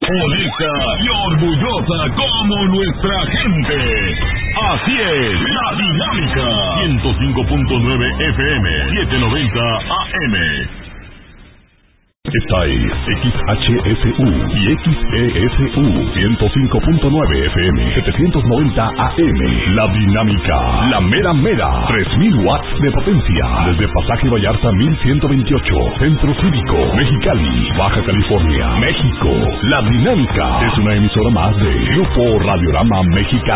honesta y orgullosa como nuestra gente. Así es, La Dinámica. 105.9 FM, 790 AM. Esta es XHSU y XESU 105.9 FM 790 AM. La Dinámica, la mera mera, 3000 watts de potencia. Desde Pasaje Vallarta 1128, Centro Cívico, Mexicali, Baja California, México. La Dinámica es una emisora más de Grupo Radiorama Mexicali.